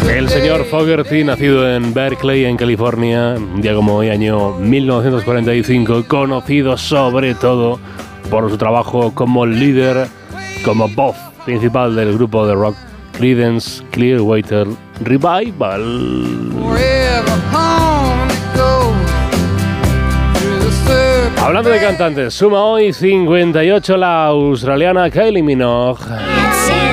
El señor Fogerty, nacido en Berkeley, en California, un día como hoy, año 1945, conocido sobre todo por su trabajo como líder, como voz principal del grupo de rock Creedence Clearwater Revival. Hablando de cantantes, suma hoy 58 la australiana Kylie Minogue.